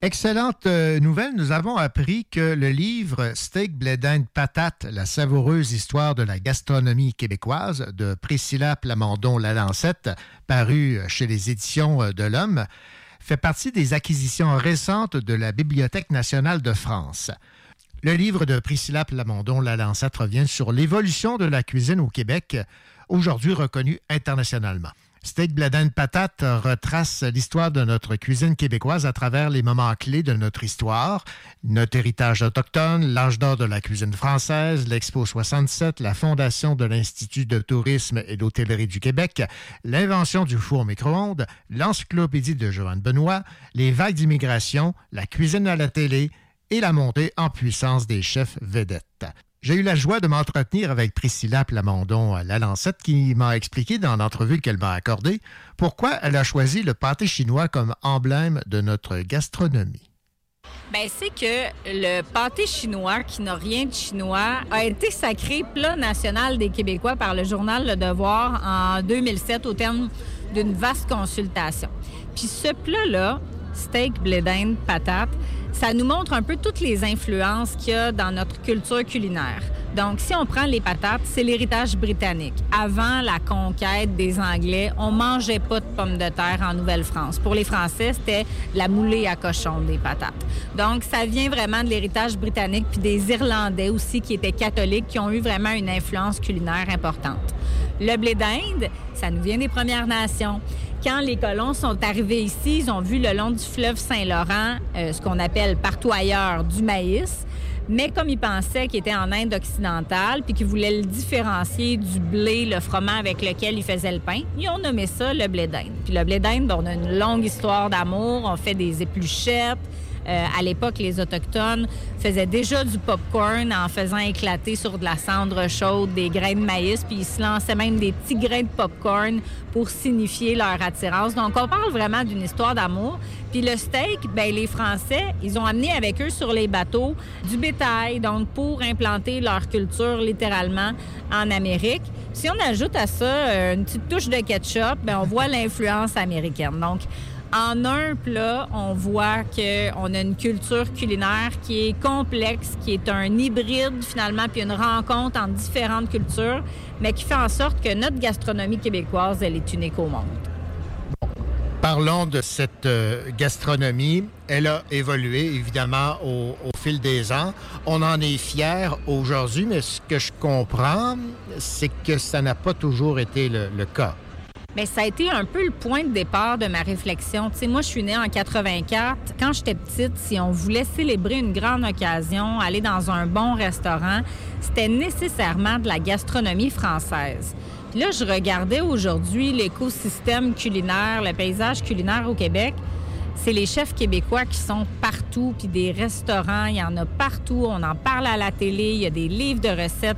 Excellente nouvelle, nous avons appris que le livre Steak, blé d'Inde, patate, la savoureuse histoire de la gastronomie québécoise de Priscilla Plamondon-Lalancette, paru chez les éditions de l'Homme, fait partie des acquisitions récentes de la Bibliothèque nationale de France. Le livre de Priscilla Plamondon-Lalancette revient sur l'évolution de la cuisine au Québec, aujourd'hui reconnue internationalement. Steak, blé d'Inde, patate retrace l'histoire de notre cuisine québécoise à travers les moments clés de notre histoire, notre héritage autochtone, l'âge d'or de la cuisine française, l'Expo 67, la fondation de l'Institut de tourisme et d'hôtellerie du Québec, l'invention du four micro-ondes, l'encyclopédie de Joanne Benoît, les vagues d'immigration, la cuisine à la télé et la montée en puissance des chefs vedettes. J'ai eu la joie de m'entretenir avec Priscilla Plamondon-Lalancette qui m'a expliqué dans l'entrevue qu'elle m'a accordée pourquoi elle a choisi le pâté chinois comme emblème de notre gastronomie. Bien, c'est que le pâté chinois, qui n'a rien de chinois, a été sacré plat national des Québécois par le journal Le Devoir en 2007 au terme d'une vaste consultation. Puis ce plat-là, steak, blé d'Inde, patate, ça nous montre un peu toutes les influences qu'il y a dans notre culture culinaire. Donc, si on prend les patates, c'est l'héritage britannique. Avant la conquête des Anglais, on mangeait pas de pommes de terre en Nouvelle-France. Pour les Français, c'était la moulée à cochon des patates. Donc, ça vient vraiment de l'héritage britannique puis des Irlandais aussi qui étaient catholiques, qui ont eu vraiment une influence culinaire importante. Le blé d'Inde, ça nous vient des Premières Nations. Quand les colons sont arrivés ici, ils ont vu le long du fleuve Saint-Laurent ce qu'on appelle partout ailleurs du maïs. Mais comme ils pensaient qu'il était en Inde occidentale puis qu'ils voulaient le différencier du blé, le froment avec lequel ils faisaient le pain, ils ont nommé ça le blé d'Inde. Puis le blé d'Inde, on a une longue histoire d'amour. On fait des épluchettes. À l'époque, les Autochtones faisaient déjà du popcorn en faisant éclater sur de la cendre chaude des grains de maïs, puis ils se lançaient même des petits grains de popcorn pour signifier leur attirance. Donc, on parle vraiment d'une histoire d'amour. Puis le steak, bien, les Français, ils ont amené avec eux sur les bateaux du bétail, donc pour implanter leur culture littéralement en Amérique. Si on ajoute à ça une petite touche de ketchup, bien, on voit l'influence américaine. Donc, en un plat, on voit qu'on a une culture culinaire qui est complexe, qui est un hybride finalement, puis une rencontre entre différentes cultures, mais qui fait en sorte que notre gastronomie québécoise, elle est unique au monde. Parlons de cette gastronomie. Elle a évolué, évidemment, au fil des ans. On en est fiers aujourd'hui, mais ce que je comprends, c'est que ça n'a pas toujours été le cas. Bien, ça a été un peu le point de départ de ma réflexion. Tu sais, moi, je suis née en 84. Quand j'étais petite, si on voulait célébrer une grande occasion, aller dans un bon restaurant, c'était nécessairement de la gastronomie française. Puis là, je regardais aujourd'hui l'écosystème culinaire, le paysage culinaire au Québec. C'est les chefs québécois qui sont partout, puis des restaurants, il y en a partout. On en parle à la télé, il y a des livres de recettes